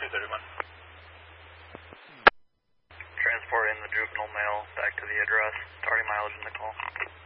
231. Transporting the juvenile male back to the address. Tardy mileage in the call.